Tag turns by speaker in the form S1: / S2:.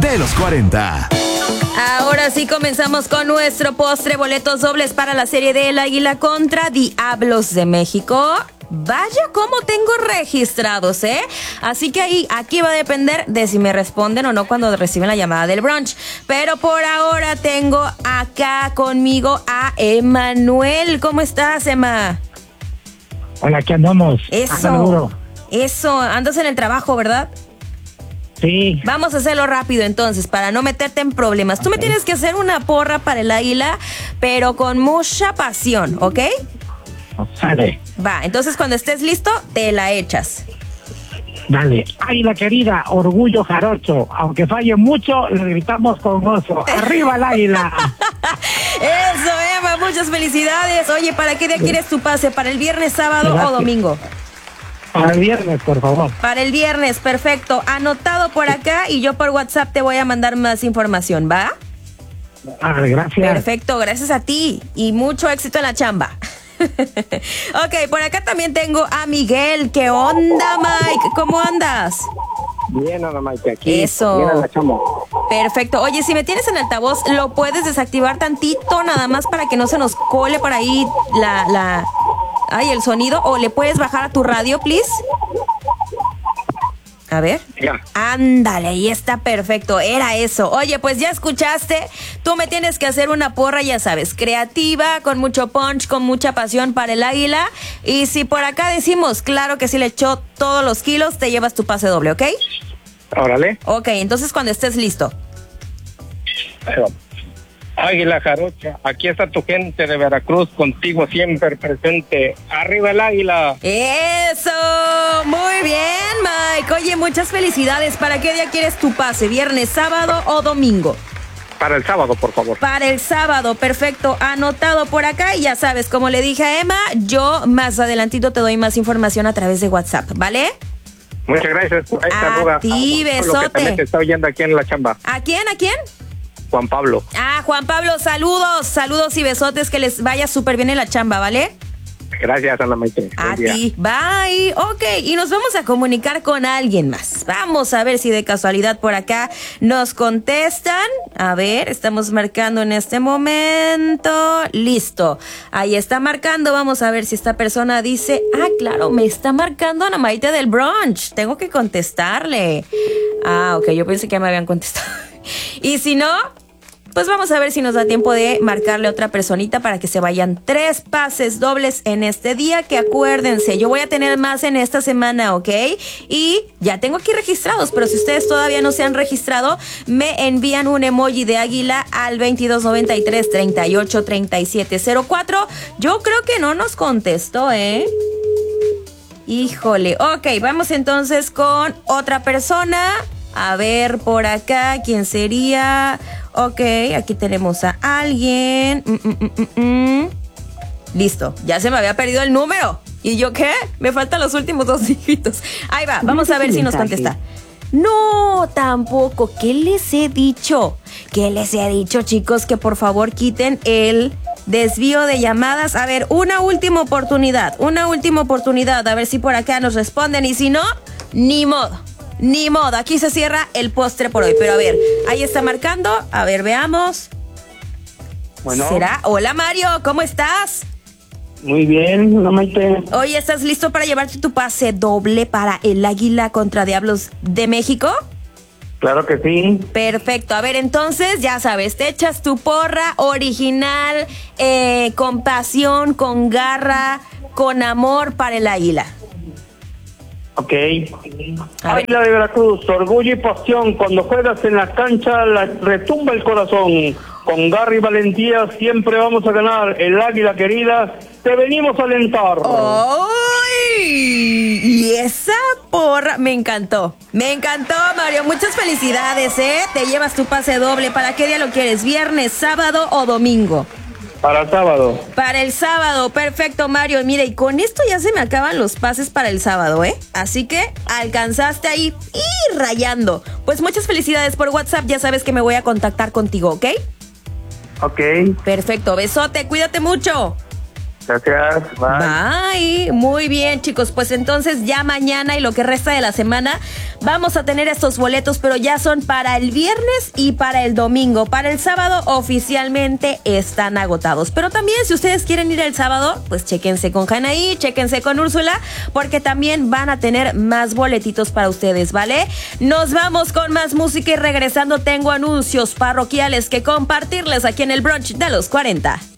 S1: de los 40.
S2: Ahora sí comenzamos con nuestro postre, boletos dobles para la serie de El Águila contra Diablos de México. Vaya cómo tengo registrados, ¿eh? Así que aquí va a depender de si me responden o no cuando reciben la llamada del brunch. Pero por ahora tengo acá conmigo a Emanuel. ¿Cómo estás, Emma?
S3: Hola, aquí andamos.
S2: Eso, andas en el trabajo, ¿verdad?
S3: Sí.
S2: Vamos a hacerlo rápido entonces, para no meterte en problemas. Tú me tienes que hacer una porra para el Águila, pero con mucha pasión, ¿ok?
S3: Sale.
S2: Va, entonces cuando estés listo, te la echas.
S3: Dale. Águila querida, orgullo jarocho. Aunque falle mucho, le gritamos con gozo. ¡Arriba el Águila!
S2: Eso, Emma, muchas felicidades. Oye, ¿para qué día quieres tu pase? ¿Para el viernes, sábado o domingo?
S3: Para el viernes, por favor.
S2: Para el viernes, perfecto. Anotado por acá y yo por WhatsApp te voy a mandar más información, ¿va?
S3: Gracias.
S2: Perfecto, gracias a ti y mucho éxito en la chamba. Ok, por acá también tengo a Miguel. ¿Qué onda, Mike? ¿Cómo andas?
S4: Bien, Ana Maite, aquí.
S2: Eso.
S4: Bien, la chamba.
S2: Perfecto. Oye, si me tienes en altavoz, ¿lo puedes desactivar tantito nada más para que no se nos cole por ahí el sonido? ¿O le puedes bajar a tu radio, please? A ver.
S4: Ya.
S2: Ándale, ahí está perfecto. Era eso. Oye, pues ya escuchaste. Tú me tienes que hacer una porra, ya sabes, creativa, con mucho punch, con mucha pasión para el Águila. Y si por acá decimos, claro que sí le echó todos los kilos, te llevas tu pase doble, ¿ok?
S4: Órale.
S2: Ok, entonces cuando estés listo.
S4: Águila jarocha, aquí está tu gente de Veracruz, contigo siempre presente. ¡Arriba el Águila!
S2: ¡Eso! Muy bien, Mike. Oye, muchas felicidades. ¿Para qué día quieres tu pase? ¿Viernes, sábado o domingo?
S4: Para el sábado, por favor.
S2: Para el sábado, perfecto. Anotado por acá y ya sabes, como le dije a Emma, yo más adelantito te doy más información a través de WhatsApp, ¿vale?
S4: Muchas gracias. Ahí
S2: a ti, besote.
S4: Lo que también te está oyendo aquí en la chamba.
S2: ¿A quién? ¿A quién?
S4: Juan Pablo.
S2: Juan Pablo, saludos y besotes, que les vaya súper bien en la chamba, ¿vale?
S4: Gracias, Ana Maite.
S2: A ti, bye. Ok, y nos vamos a comunicar con alguien más. Vamos a ver si de casualidad por acá nos contestan. A ver, estamos marcando en este momento. Listo, ahí está marcando. Vamos a ver si esta persona dice, claro, me está marcando Ana Maite del brunch. Tengo que contestarle. Ok, yo pensé que ya me habían contestado. Y si no, pues vamos a ver si nos da tiempo de marcarle a otra personita para que se vayan 3 pases dobles en este día, que acuérdense, yo voy a tener más en esta semana, ¿ok? Y ya tengo aquí registrados, pero si ustedes todavía no se han registrado, me envían un emoji de águila al 2293-383704. Yo creo que no nos contestó, Híjole, ok, vamos entonces con otra persona. A ver, por acá, ¿quién sería? Ok, aquí tenemos a alguien. Listo, ya se me había perdido el número. ¿Y yo qué? Me faltan los últimos 2 dígitos. Ahí va, vamos a ver si nos contesta. No, tampoco. ¿Qué les he dicho? ¿Qué les he dicho, chicos? Que por favor quiten el desvío de llamadas. A ver, una última oportunidad. A ver si por acá nos responden. Y si no, ni modo. Aquí se cierra el postre por hoy. Pero a ver, ahí está marcando. A ver, veamos.
S4: Bueno.
S2: ¿Será? Hola, Mario, ¿cómo estás?
S4: Muy bien, Ana Maite.
S2: Oye, ¿estás listo para llevarte tu pase doble para el Águila contra Diablos de México?
S4: Claro que sí.
S2: Perfecto. A ver, entonces, ya sabes, te echas tu porra original, con pasión, con garra, con amor para el Águila.
S4: Ok. Águila de Veracruz, orgullo y pasión. Cuando juegas en la cancha, retumba el corazón. Con garra y valentía siempre vamos a ganar. El Águila querida, te venimos a alentar.
S2: ¡Ay! Y esa porra me encantó. Mario. Muchas felicidades, Te llevas tu pase doble. ¿Para qué día lo quieres? ¿Viernes, sábado o domingo?
S4: Para el sábado.
S2: Para el sábado, perfecto, Mario. Mira, y con esto ya se me acaban los pases para el sábado, Así que alcanzaste ahí y rayando. Pues muchas felicidades por WhatsApp, ya sabes que me voy a contactar contigo, ¿ok?
S4: Ok.
S2: Perfecto, besote, cuídate mucho.
S4: Gracias,
S2: bye. Muy bien, chicos, pues entonces ya mañana y lo que resta de la semana vamos a tener estos boletos, pero ya son para el viernes y para el domingo. Para el sábado oficialmente están agotados, pero también si ustedes quieren ir el sábado, pues chéquense con Janaí, chéquense con Úrsula, porque también van a tener más boletitos para ustedes, ¿vale? Nos vamos con más música y regresando tengo anuncios parroquiales que compartirles aquí en el brunch de los 40.